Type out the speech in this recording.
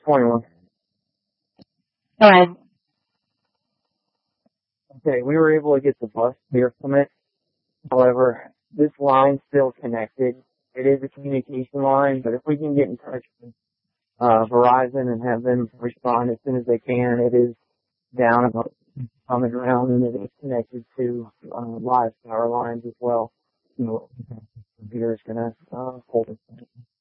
21. And Okay, we were able to get the bus clear from it. However, this line's still connected. It is a communication line, but if we can get in touch with Verizon and have them respond as soon as they can, it is down on the ground and it is connected to live power lines as well. You know, the computer is going to hold it.